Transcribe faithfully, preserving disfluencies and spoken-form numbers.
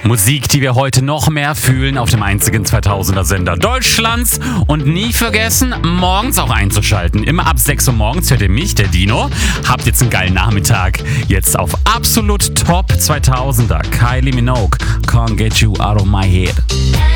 Musik, die wir heute noch mehr fühlen auf dem einzigen zweitausender-Sender Deutschlands. Und nie vergessen, morgens auch einzuschalten. Immer ab sechs Uhr morgens hört ihr mich, der Dino. Habt jetzt einen geilen Nachmittag. Jetzt auf absolut Top zweitausender. Kylie Minogue, Can't Get You Out of My Head.